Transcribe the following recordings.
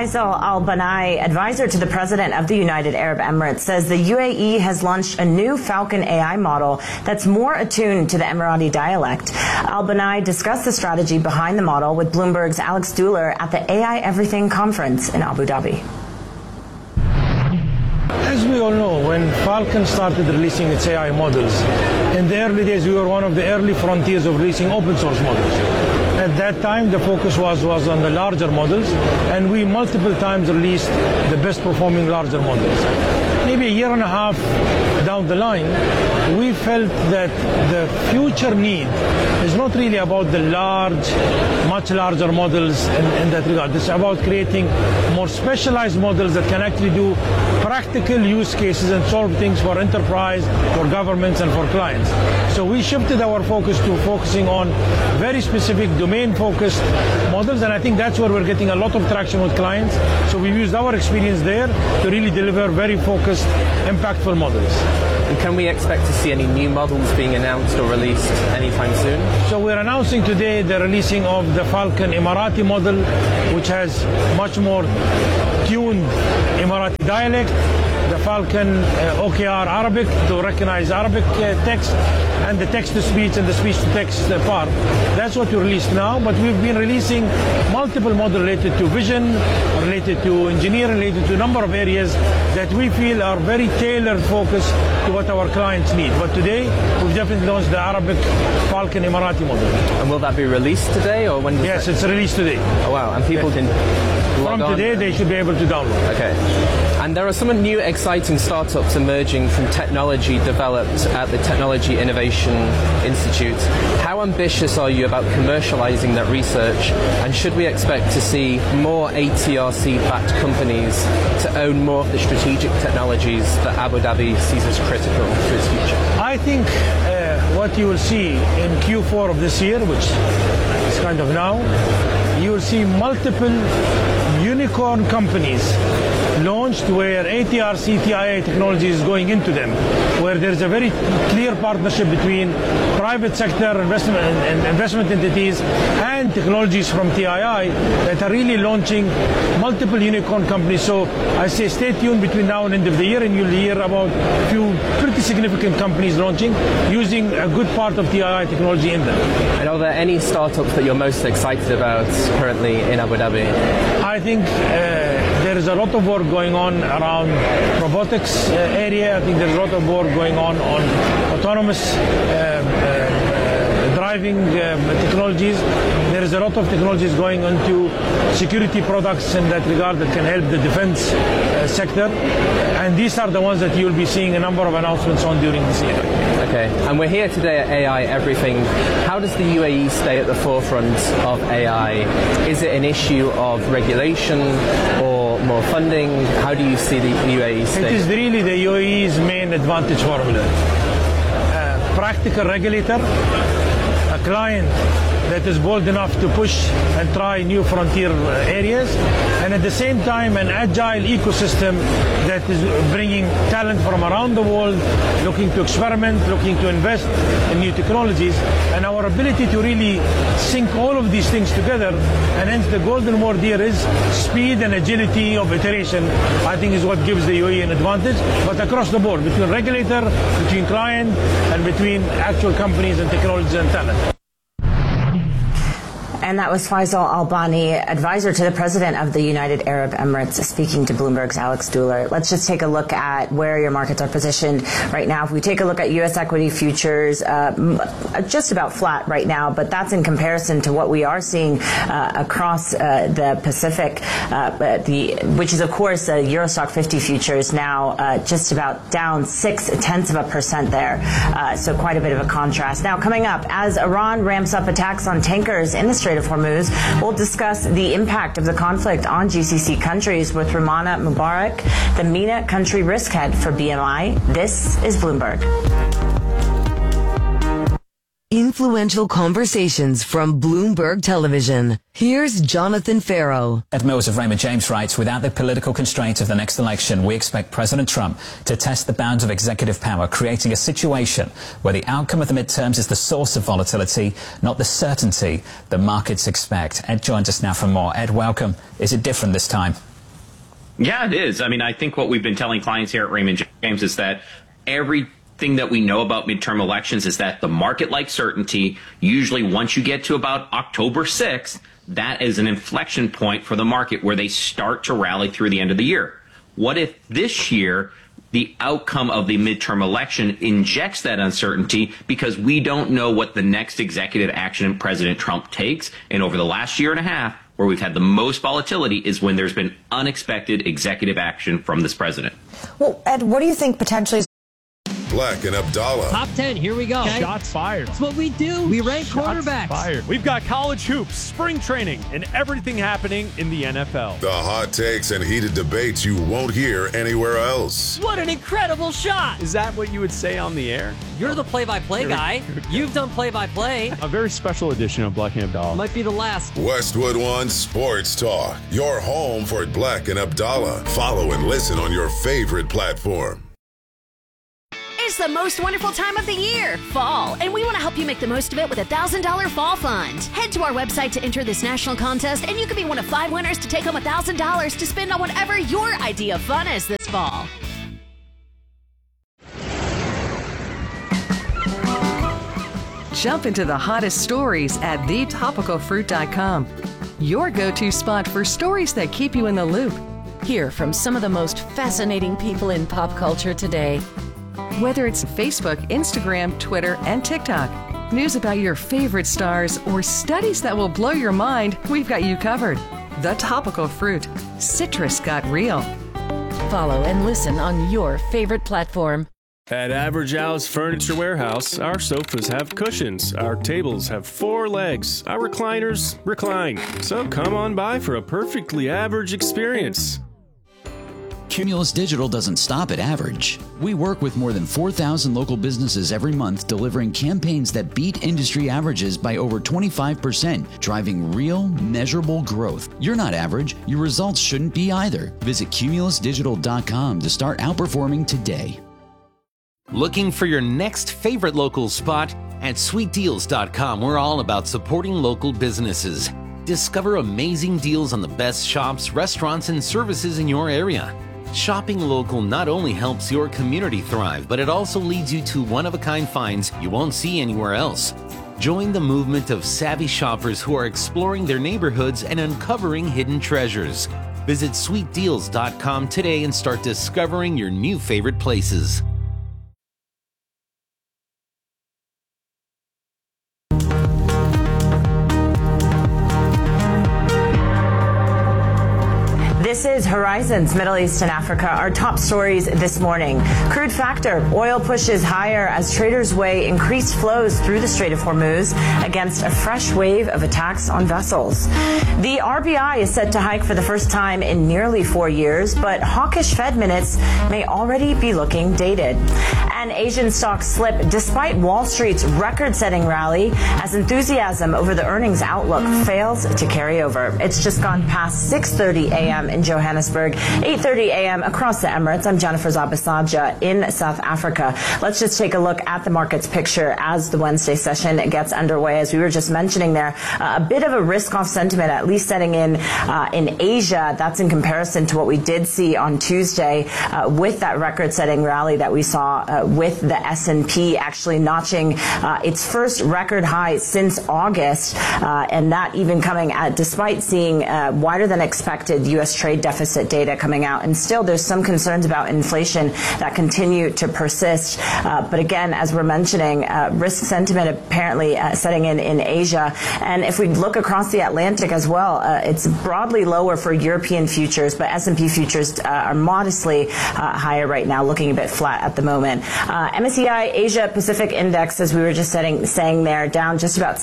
Faisal Al-Banai, advisor to the President of the United Arab Emirates, says the UAE has launched a new Falcon AI model that's more attuned to the Emirati dialect. Al-Banai discussed the strategy behind the model with Bloomberg's Alex Duhler at the AI Everything conference in Abu Dhabi. As we all know, when Falcon started releasing its AI models, in the early days we were one of the early frontiers of releasing open source models. At that time, the focus was on the larger models, and we multiple times released the best performing larger models. Maybe a year and a half down the line, we felt that the future need is not really about the much larger models in that regard. It's about creating more specialized models that can actually do practical use cases and solve things for enterprise, for governments, and for clients. So we shifted our focus to focusing on very specific domain-focused models, and I think that's where we're getting a lot of traction with clients. So we've used our experience there to really deliver very focused, impactful models. And can we expect to see any new models being announced or released anytime soon? So we're announcing today the releasing of the Falcon Emirati model, which has much more tuned Emirati dialect, the Falcon OKR Arabic to recognize Arabic text, and the text-to-speech and the speech-to-text part. That's what we released now, but we've been releasing multiple models related to vision, related to engineering, related to a number of areas that we feel are very tailored focus to what our clients need. But today, we've definitely launched the Arabic Falcon Emirati model. And will that be released today, or when? Yes, it's released today. Oh wow! And people can from today they should be able to download. Okay. And there are some new exciting startups emerging from technology developed at the Technology Innovation Institute. How ambitious are you about commercializing that research? And should we expect to see more ATRC-backed companies to own more of the strategic technologies that Abu Dhabi sees as critical to its future? I think what you will see in Q4 of this year, which is kind of now, you will see multiple unicorn companies launched where ATRC TIA technology is going into them, where there's a very clear partnership between private sector investment entities and technologies from TII that are really launching multiple unicorn companies. So I say stay tuned between now and end of the year, and you'll hear about a few pretty significant companies launching using a good part of TII technology in them. And are there any startups that you're most excited about currently in Abu Dhabi? I think there is a lot of work going on around robotics area. I think there's a lot of work going on autonomous driving technologies. There is a lot of technologies going into security products in that regard that can help the defense sector. And these are the ones that you'll be seeing a number of announcements on during this year. Okay, and we're here today at AI Everything. How does the UAE stay at the forefront of AI? Is it an issue of regulation or more funding? How do you see the UAE stay? It is really the UAE's main advantage formula. Practical regulator, a client that is bold enough to push and try new frontier areas, and at the same time an agile ecosystem that is bringing talent from around the world, looking to experiment, looking to invest in new technologies, and our ability to really sync all of these things together, and hence the golden word here is speed and agility of iteration, I think is what gives the UAE an advantage, but across the board, between regulator, between client, and between actual companies and technologies and talent. And that was Faisal Al-Banai, advisor to the President of the United Arab Emirates, speaking to Bloomberg's Alex Duhler. Let's just take a look at where your markets are positioned right now. If we take a look at U.S. equity futures, just about flat right now, but that's in comparison to what we are seeing across the Pacific, which is, of course, the Eurostock 50 futures now just about down 0.6% there. So quite a bit of a contrast. Now, coming up, as Iran ramps up attacks on tankers in the Strait of Hormuz, we'll discuss the impact of the conflict on GCC countries with Ramana Mubarak, the MENA country risk head for BMI. This is Bloomberg. Influential conversations from Bloomberg Television. Here's Jonathan Farrow. Ed Mills of Raymond James writes, without the political constraints of the next election, we expect President Trump to test the bounds of executive power, creating a situation where the outcome of the midterms is the source of volatility, not the certainty the markets expect. Ed joins us now for more. Ed, welcome. Is it different this time? Yeah, it is. I mean, I think what we've been telling clients here at Raymond James is that everything that we know about midterm elections is that the market likes certainty. Usually once you get to about October 6th, that is an inflection point for the market where they start to rally through the end of the year. What if this year the outcome of the midterm election injects that uncertainty because we don't know what the next executive action President Trump takes? And over the last year and a half, where we've had the most volatility is when there's been unexpected executive action from this president. Well, Ed, what do you think potentially? Black and Abdallah. Top 10, here we go. Okay. Shots fired. That's what we do. We rank quarterbacks. Fired. We've got college hoops, spring training, and everything happening in the NFL. The hot takes and heated debates you won't hear anywhere else. What an incredible shot. Is that what you would say on the air? You're the play-by-play guy. You've done play-by-play. A very special edition of Black and Abdallah. Might be the last. Westwood One Sports Talk. Your home for Black and Abdallah. Follow and listen on your favorite platform. It's the most wonderful time of the year, fall, and we want to help you make the most of it with a $1,000 fall fund. Head to our website to enter this national contest, and you could be one of 5 winners to take home $1,000 to spend on whatever your idea of fun is this fall. Jump into the hottest stories at thetopicalfruit.com. Your go-to spot for stories that keep you in the loop. Hear from some of the most fascinating people in pop culture today. Whether it's Facebook, Instagram, Twitter, and TikTok, news about your favorite stars, or studies that will blow your mind, we've got you covered. The Topical Fruit. Citrus got real. Follow and listen on your favorite platform. At Average Al's Furniture Warehouse, our sofas have cushions, our tables have 4 legs, our recliners recline. So come on by for a perfectly average experience. Cumulus Digital doesn't stop at average. We work with more than 4,000 local businesses every month, delivering campaigns that beat industry averages by over 25%, driving real, measurable growth. You're not average. Your results shouldn't be either. Visit cumulusdigital.com to start outperforming today. Looking for your next favorite local spot? At sweetdeals.com, we're all about supporting local businesses. Discover amazing deals on the best shops, restaurants, and services in your area. Shopping local not only helps your community thrive, but it also leads you to one-of-a-kind finds you won't see anywhere else. Join the movement of savvy shoppers who are exploring their neighborhoods and uncovering hidden treasures. Visit sweetdeals.com today and start discovering your new favorite places. This is Horizons Middle East and Africa. Our top stories this morning. Crude factor. Oil pushes higher as traders weigh increased flows through the Strait of Hormuz against a fresh wave of attacks on vessels. The RBI is set to hike for the first time in nearly 4 years, but hawkish Fed minutes may already be looking dated. And Asian stocks slip despite Wall Street's record-setting rally as enthusiasm over the earnings outlook fails to carry over. It's just gone past 6:30 a.m. in Johannesburg, 8:30 a.m. across the Emirates. I'm Jennifer Zabasaja in South Africa. Let's just take a look at the markets picture as the Wednesday session gets underway. As we were just mentioning there, a bit of a risk-off sentiment, at least setting in Asia. That's in comparison to what we did see on Tuesday with that record-setting rally that we saw with the S&P actually notching its first record high since August, and that even coming at despite seeing wider than expected U.S. trade deficit data coming out. And still there's some concerns about inflation that continue to persist. But again, as we're mentioning, risk sentiment apparently setting in Asia. And if we look across the Atlantic as well, it's broadly lower for European futures, but S&P futures are modestly higher right now, looking a bit flat at the moment. MSCI Asia Pacific Index, as we were just saying there, down just about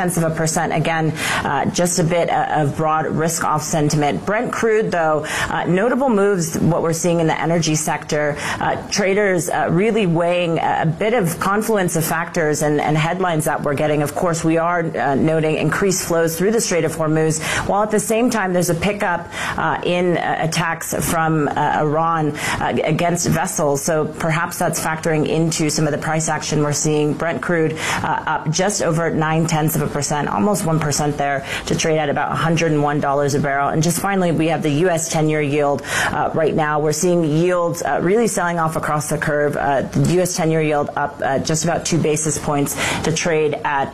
0.6%. Again, just a bit of broad risk-off sentiment. Brent crude, though, notable moves, what we're seeing in the energy sector. Traders really weighing a bit of confluence of factors and headlines that we're getting. Of course, we are noting increased flows through the Strait of Hormuz, while at the same time there's a pickup in attacks from Iran against vessels. So perhaps that's factoring factoring into some of the price action we're seeing. Brent crude up just over 0.9%, almost 1% there, to trade at about $101 a barrel. And just finally, we have the U.S. 10-year yield right now. We're seeing yields really selling off across the curve. The U.S. 10-year yield up just about 2 basis points to trade at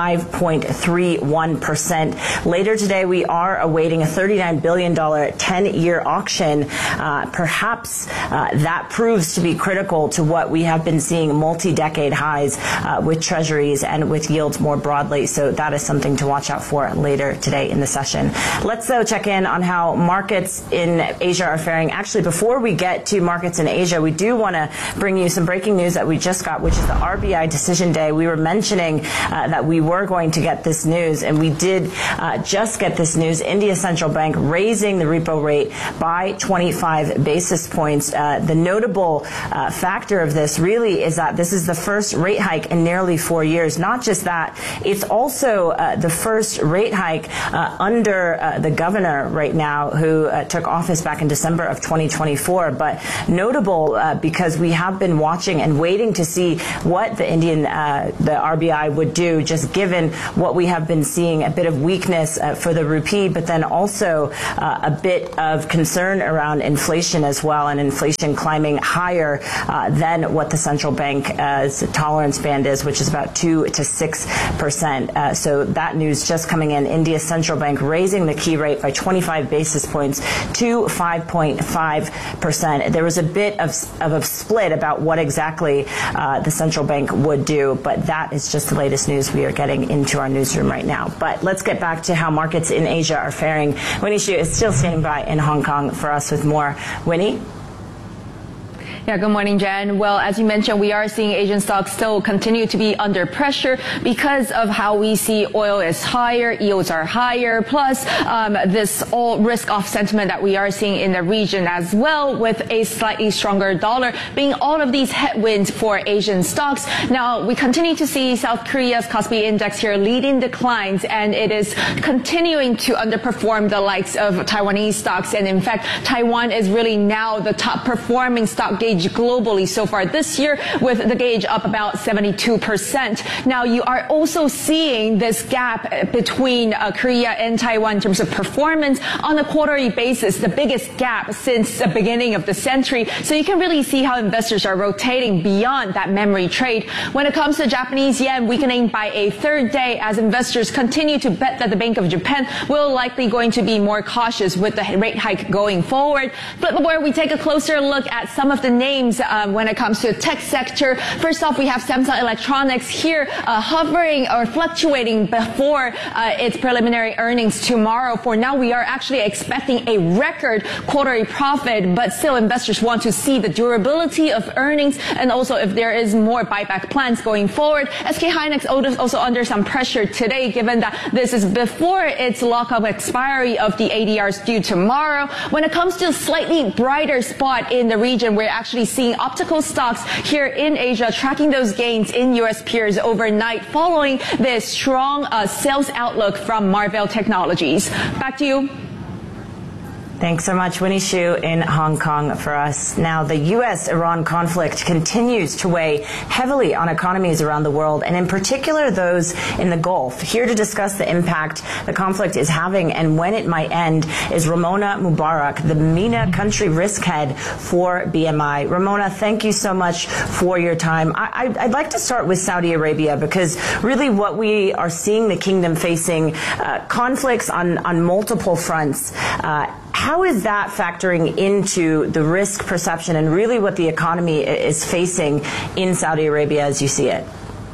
5.31%. Later today, we are awaiting a $39 billion 10-year auction. Perhaps that proves to be critical to what we have been seeing multi-decade highs with treasuries and with yields more broadly. So that is something to watch out for later today in the session. Let's, though, check in on how markets in Asia are faring. Actually, before we get to markets in Asia, we do want to bring you some breaking news that we just got, which is the RBI decision day. We were mentioning that we were going to get this news, and we did just get this news. India Central Bank raising the repo rate by 25 basis points. The notable factor of this really is that this is the first rate hike in nearly 4 years. Not just that, it's also the first rate hike under the governor right now, who took office back in December of 2024. But notable because we have been watching and waiting to see what the RBI would do, just given what we have been seeing, a bit of weakness for the rupee, but then also a bit of concern around inflation as well, and inflation climbing higher than what the central bank's tolerance band is, which is about 2 to 6%. So that news just coming in. India's central bank raising the key rate by 25 basis points to 5.5%. There was a bit of a split about what exactly the central bank would do, but that is just the latest news we are getting into our newsroom right now. But let's get back to how markets in Asia are faring. Winnie Xu is still standing by in Hong Kong for us with more. Winnie? Yeah, good morning, Jen. Well, as you mentioned, we are seeing Asian stocks still continue to be under pressure because of how we see oil is higher, yields are higher, plus this all risk-off sentiment that we are seeing in the region as well, with a slightly stronger dollar being all of these headwinds for Asian stocks. Now, we continue to see South Korea's Kospi Index here leading declines, and it is continuing to underperform the likes of Taiwanese stocks. And in fact, Taiwan is really now the top performing stock gauge globally so far this year, with the gauge up about 72%. Now, you are also seeing this gap between Korea and Taiwan in terms of performance on a quarterly basis, the biggest gap since the beginning of the century. So you can really see how investors are rotating beyond that memory trade. When it comes to Japanese yen weakening by a third day, as investors continue to bet that the Bank of Japan will likely going to be more cautious with the rate hike going forward. But before we take a closer look at some of the names when it comes to the tech sector. First off, we have Samsung Electronics here hovering or fluctuating before its preliminary earnings tomorrow. For now, we are actually expecting a record quarterly profit, but still investors want to see the durability of earnings and also if there is more buyback plans going forward. SK Hynix also under some pressure today, given that this is before its lockup expiry of the ADRs due tomorrow. When it comes to a slightly brighter spot in the region, we're actually seeing optical stocks here in Asia tracking those gains in U.S. peers overnight following this strong sales outlook from Marvell Technologies. Back to you. Thanks so much, Winnie Xu in Hong Kong for us. Now, the U.S.-Iran conflict continues to weigh heavily on economies around the world, and in particular those in the Gulf. Here to discuss the impact the conflict is having and when it might end is Ramona Mubarak, the MENA country risk head for BMI. Ramona, thank you so much for your time. I'd like to start with Saudi Arabia, because really what we are seeing the kingdom facing conflicts on multiple fronts. How is that factoring into the risk perception and really what the economy is facing in Saudi Arabia as you see it?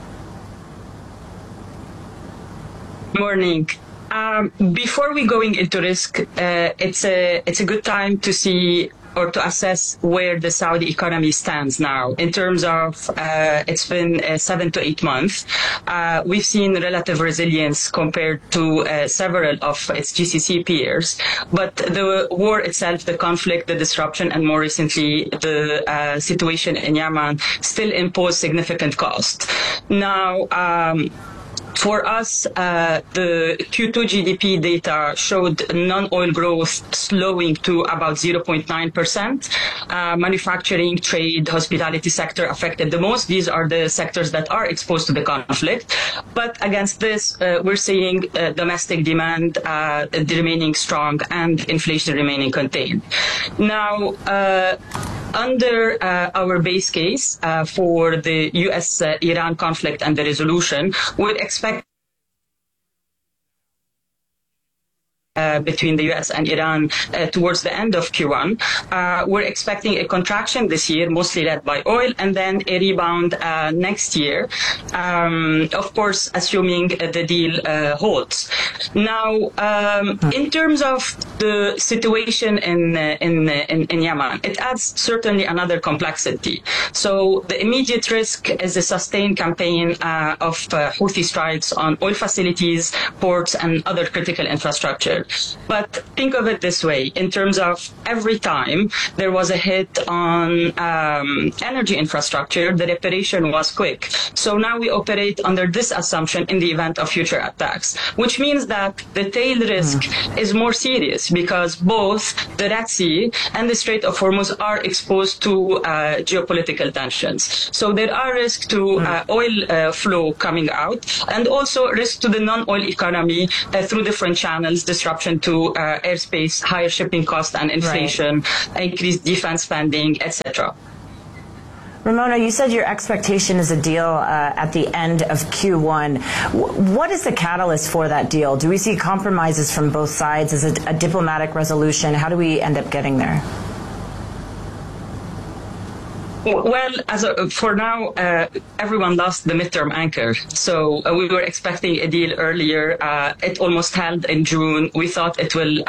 Morning. Before we going into risk, it's a good time to see or to assess where the Saudi economy stands now in terms of it's been 7 to 8 months. We've seen relative resilience compared to several of its GCC peers, but the war itself, the conflict, the disruption, and more recently the situation in Yemen still impose significant cost. Now, For us, the Q2 GDP data showed non-oil growth slowing to about 0.9%. Manufacturing, trade, hospitality sector affected the most. These are the sectors that are exposed to the conflict. But against this, we're seeing domestic demand remaining strong and inflation remaining contained. Now, under our base case for the U.S.-Iran conflict and the resolution, we'd expect between the U.S. and Iran towards the end of Q1. We're expecting a contraction this year, mostly led by oil, and then a rebound next year, of course, assuming the deal holds. Now, in terms of the situation in Yemen, it adds certainly another complexity. So the immediate risk is a sustained campaign of Houthi strikes on oil facilities, ports, and other critical infrastructure. But think of it this way, in terms of every time there was a hit on energy infrastructure, the reparation was quick. So now we operate under this assumption in the event of future attacks, which means that the tail risk is more serious because both the Red Sea and the Strait of Hormuz are exposed to geopolitical tensions. So there are risks to oil flow coming out and also risk to the non-oil economy through different channels, disruption to airspace, higher shipping costs and inflation, increased defense spending, etc. Ramona, you said your expectation is a deal at the end of Q1. What is the catalyst for that deal? Do we see compromises from both sides? Is it a diplomatic resolution? How do we end up getting there? Well, for now, everyone lost the midterm anchor. So we were expecting a deal earlier. It almost held in June. We thought it will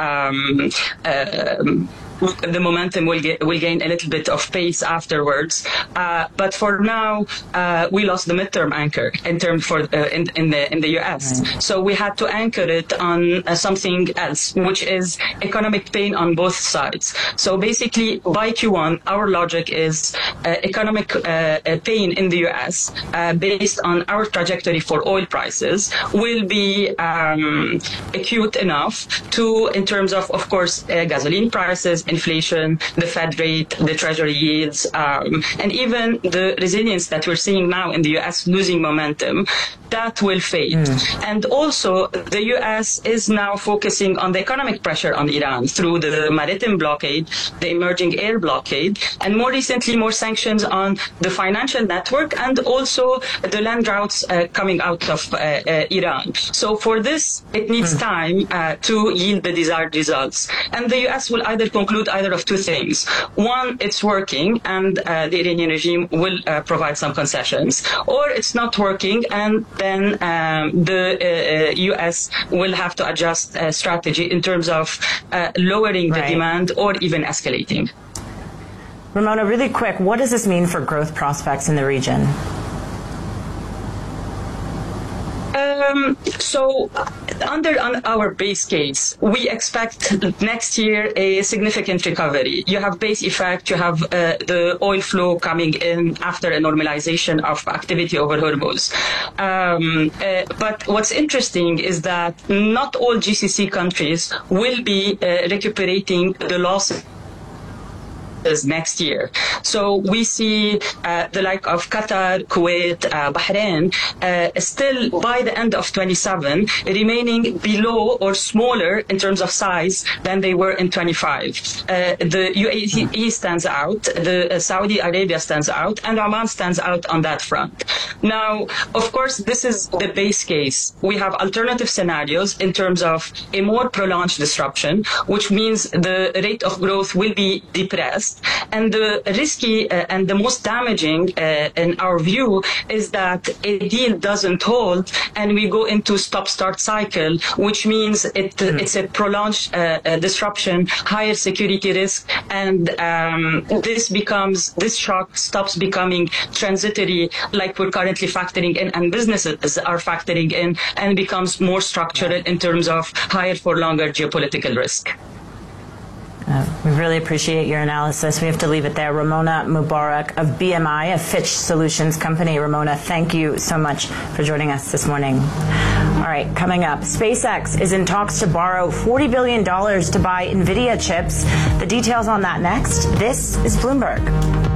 the momentum will gain a little bit of pace afterwards. But for now, we lost the midterm anchor in the US. So we had to anchor it on something else, which is economic pain on both sides. So basically, by Q1, our logic is economic pain in the US based on our trajectory for oil prices will be acute enough to, in terms of course, gasoline prices, inflation, the Fed rate, the Treasury yields, and even the resilience that we're seeing now in the U.S. losing momentum, that will fade. And also, the U.S. is now focusing on the economic pressure on Iran through the maritime blockade, the emerging air blockade, and more recently, more sanctions on the financial network and also the land routes coming out of Iran. So for this, it needs time to yield the desired results. And the U.S. will either conclude either of two things. One, it's working and the Iranian regime will provide some concessions, or it's not working and then the U.S. will have to adjust strategy in terms of lowering the demand or even escalating. Ramona, really quick, what does this mean for growth prospects in the region? So under our base case, we expect next year a significant recovery. You have base effect, you have the oil flow coming in after a normalization of activity over Hormuz. But what's interesting is that not all GCC countries will be recuperating the losses next year. So we see the like of Qatar, Kuwait, Bahrain still by the end of 27 remaining below or smaller in terms of size than they were in 25. The UAE stands out, the Saudi Arabia stands out, and Oman stands out on that front. Now, of course, this is the base case. We have alternative scenarios in terms of a more prolonged disruption, which means the rate of growth will be depressed. And the risky and the most damaging, in our view, is that a deal doesn't hold and we go into stop-start cycle, which means it's a prolonged disruption, higher security risk, and this shock stops becoming transitory like we're currently factoring in and businesses are factoring in, and becomes more structural in terms of higher for longer geopolitical risk. We Really appreciate your analysis. We have to leave it there. Ramona Mubarak of BMI, a Fitch Solutions company. Ramona, thank you so much for joining us this morning. All right, coming up, SpaceX is in talks to borrow $40 billion to buy NVIDIA chips. The details on that next. This is Bloomberg.